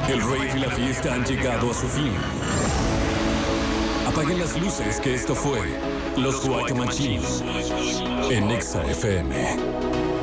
El rave y la fiesta han llegado a su fin. Apaguen las luces, que esto fue Los White Machines en Exa FM.